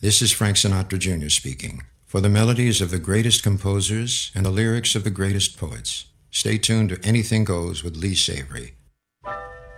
This is Frank Sinatra Jr. speaking. For the melodies of the greatest composers and the lyrics of the greatest poets, stay tuned to Anything Goes with Lee Savory.